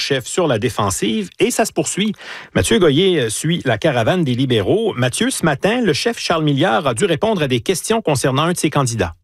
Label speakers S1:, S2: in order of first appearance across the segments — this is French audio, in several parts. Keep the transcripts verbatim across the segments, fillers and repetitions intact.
S1: chef sur la défensive et ça se poursuit. Mathieu Goyer suit la caravane des libéraux. Mathieu, ce matin, le chef Charles Milliard a dû répondre à des questions concernant un de ses candidats.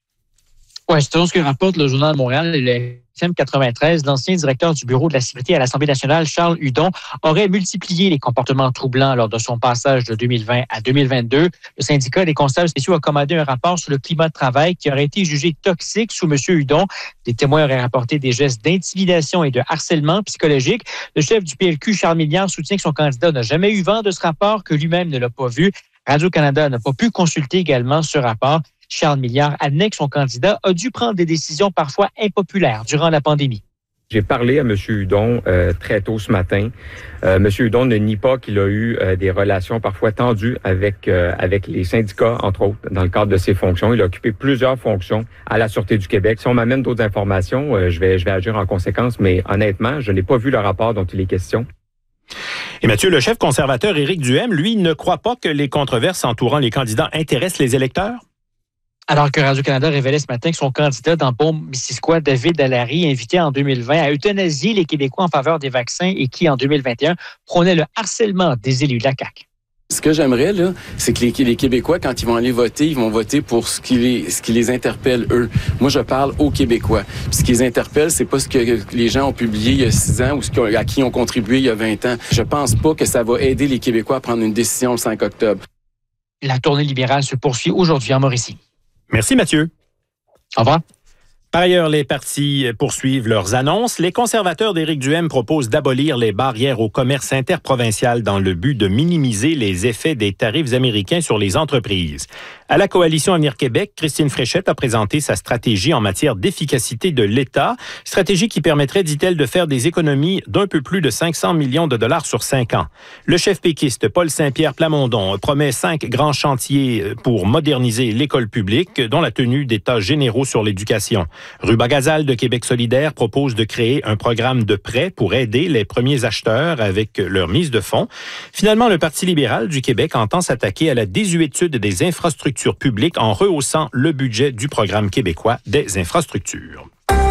S2: Oui, c'est ce que rapporte le Journal de Montréal. Le F M quatre-vingt-treize, l'ancien directeur du Bureau de la sécurité à l'Assemblée nationale, Charles Hudon, aurait multiplié les comportements troublants lors de son passage de deux mille vingt à deux mille vingt-deux. Le syndicat des constables spéciaux a commandé un rapport sur le climat de travail qui aurait été jugé toxique sous M. Hudon. Des témoins auraient rapporté des gestes d'intimidation et de harcèlement psychologique. Le chef du P L Q, Charles Milliard, soutient que son candidat n'a jamais eu vent de ce rapport, que lui-même ne l'a pas vu. Radio-Canada n'a pas pu consulter également ce rapport. Charles Milliard admet que son candidat a dû prendre des décisions parfois impopulaires durant la pandémie.
S3: J'ai parlé à M. Hudon euh, très tôt ce matin. Euh, M. Hudon ne nie pas qu'il a eu euh, des relations parfois tendues avec euh, avec les syndicats, entre autres, dans le cadre de ses fonctions. Il a occupé plusieurs fonctions à la Sûreté du Québec. Si on m'amène d'autres informations, euh, je vais je vais agir en conséquence, mais honnêtement, je n'ai pas vu le rapport dont il est question.
S1: Et Mathieu, le chef conservateur Éric Duhaime, lui, ne croit pas que les controverses entourant les candidats intéressent les électeurs?
S2: Alors que Radio-Canada révélait ce matin que son candidat dans Beaume-Missisquoi, David Allary, invité en deux mille vingt à euthanasier les Québécois en faveur des vaccins et qui, en deux mille vingt et un, prônait le harcèlement des élus de la C A Q.
S4: Ce que j'aimerais, là, c'est que les, les Québécois, quand ils vont aller voter, ils vont voter pour ce qui les, ce qui les interpelle, eux. Moi, je parle aux Québécois. Puis ce qui les interpelle, c'est pas ce que les gens ont publié il y a six ans ou ce à qui ils ont contribué il y a vingt ans. Je pense pas que ça va aider les Québécois à prendre une décision le cinq octobre.
S2: La tournée libérale se poursuit aujourd'hui en Mauricie.
S1: Merci, Mathieu.
S2: Au revoir.
S1: Par ailleurs, les partis poursuivent leurs annonces. Les conservateurs d'Éric Duhaime proposent d'abolir les barrières au commerce interprovincial dans le but de minimiser les effets des tarifs américains sur les entreprises. À la Coalition Avenir Québec, Christine Fréchette a présenté sa stratégie en matière d'efficacité de l'État. Stratégie qui permettrait, dit-elle, de faire des économies d'un peu plus de cinq cents millions de dollars sur cinq ans. Le chef péquiste Paul Saint-Pierre Plamondon promet cinq grands chantiers pour moderniser l'école publique, dont la tenue d'états généraux sur l'éducation. Ruba Gazal de Québec solidaire propose de créer un programme de prêt pour aider les premiers acheteurs avec leur mise de fonds. Finalement, le Parti libéral du Québec entend s'attaquer à la désuétude des infrastructures publiques en rehaussant le budget du programme québécois des infrastructures.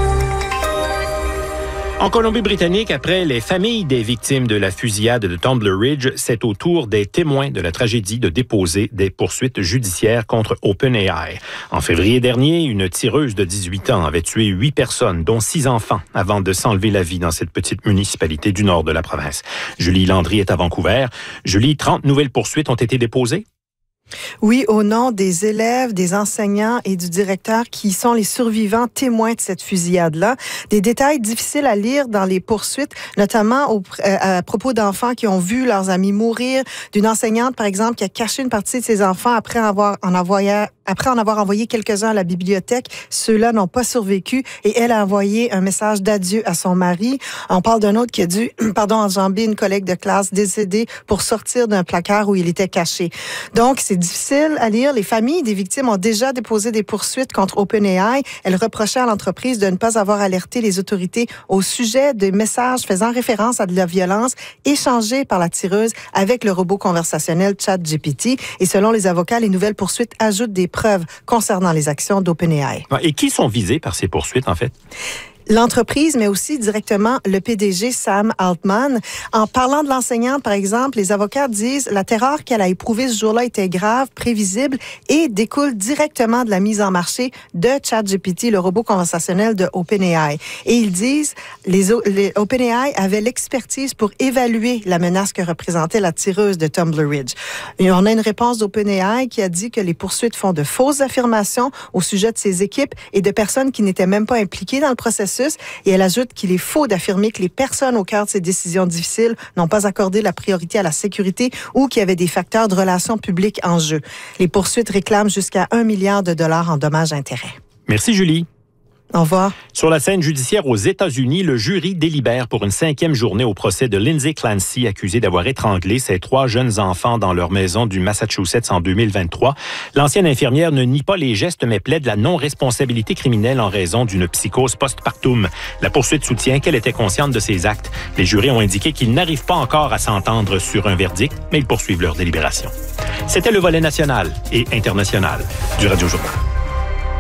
S1: En Colombie-Britannique, après les familles des victimes de la fusillade de Tumbler Ridge, c'est au tour des témoins de la tragédie de déposer des poursuites judiciaires contre OpenAI. En février dernier, une tireuse de dix-huit ans avait tué huit personnes, dont six enfants, avant de s'enlever la vie dans cette petite municipalité du nord de la province. Julie Landry est à Vancouver. Julie, trente nouvelles poursuites ont été déposées?
S5: Oui, au nom des élèves, des enseignants et du directeur qui sont les survivants témoins de cette fusillade-là. Des détails difficiles à lire dans les poursuites, notamment au, euh, à propos d'enfants qui ont vu leurs amis mourir, d'une enseignante, par exemple, qui a caché une partie de ses enfants après avoir en envoyé Après en avoir envoyé quelques-uns à la bibliothèque. Ceux-là n'ont pas survécu et elle a envoyé un message d'adieu à son mari. On parle d'un autre qui a dû, pardon, enjamber une collègue de classe décédée pour sortir d'un placard où il était caché. Donc, c'est difficile à lire. Les familles des victimes ont déjà déposé des poursuites contre OpenAI. Elles reprochaient à l'entreprise de ne pas avoir alerté les autorités au sujet des messages faisant référence à de la violence échangés par la tireuse avec le robot conversationnel ChatGPT. Et selon les avocats, les nouvelles poursuites ajoutent des preuves concernant les actions d'OpenAI.
S1: Et qui sont visés par ces poursuites, en fait?
S5: L'entreprise, mais aussi directement le P D G Sam Altman. En parlant de l'enseignante, par exemple, les avocats disent la terreur qu'elle a éprouvée ce jour-là était grave, prévisible et découle directement de la mise en marché de ChatGPT, le robot conversationnel de OpenAI. Et ils disent les, les OpenAI avait l'expertise pour évaluer la menace que représentait la tireuse de Tumbler Ridge. Et on a une réponse d'OpenAI qui a dit que les poursuites font de fausses affirmations au sujet de ses équipes et de personnes qui n'étaient même pas impliquées dans le processus. Et elle ajoute qu'il est faux d'affirmer que les personnes au cœur de ces décisions difficiles n'ont pas accordé la priorité à la sécurité ou qu'il y avait des facteurs de relations publiques en jeu. Les poursuites réclament jusqu'à un milliard de dollars en dommages-intérêts.
S1: Merci, Julie.
S5: Au revoir.
S1: Sur la scène judiciaire aux États-Unis, le jury délibère pour une cinquième journée au procès de Lindsay Clancy, accusée d'avoir étranglé ses trois jeunes enfants dans leur maison du Massachusetts en deux mille vingt-trois. L'ancienne infirmière ne nie pas les gestes, mais plaide la non-responsabilité criminelle en raison d'une psychose post-partum. La poursuite soutient qu'elle était consciente de ses actes. Les jurys ont indiqué qu'ils n'arrivent pas encore à s'entendre sur un verdict, mais ils poursuivent leur délibération. C'était le volet national et international du Radio-Journal.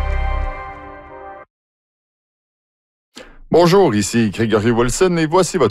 S6: Bonjour, ici Grégory Wilson et voici votre